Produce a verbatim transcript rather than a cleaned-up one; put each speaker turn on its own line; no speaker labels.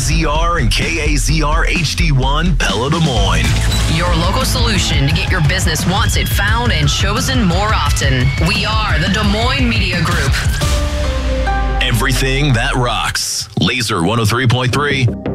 Z R and K A Z R H D one, Pella, Des Moines.
Your local solution to get your business wanted, found, and chosen more often. We are the Des Moines Media Group.
Everything that rocks. Laser one oh three point three.